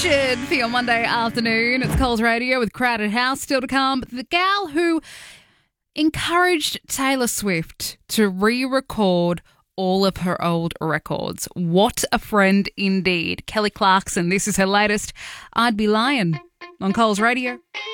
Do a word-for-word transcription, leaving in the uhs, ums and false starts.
For your Monday afternoon, it's Coles Radio with Crowded House still to come. The gal who encouraged Taylor Swift to re-record all of her old records. What a friend indeed. Kelly Clarkson, this is her latest I'd Be Lying on Coles Radio.